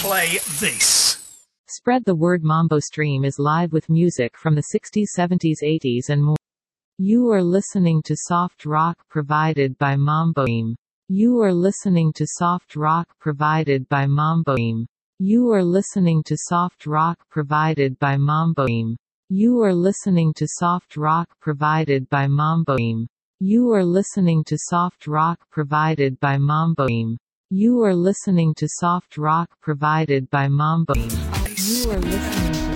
play this. Spread the word. Mambo Stream is live with music from the 60s, 70s, 80s and more. You are listening to soft rock provided by Mambo Stream. You are listening to soft rock provided by Mambo Stream. You are listening to soft rock provided by Mambo Stream. You are listening to soft rock provided by Mambo Stream. You are listening to soft rock provided by Mambo Stream. You are listening to soft rock provided by Mambo Stream. You are listening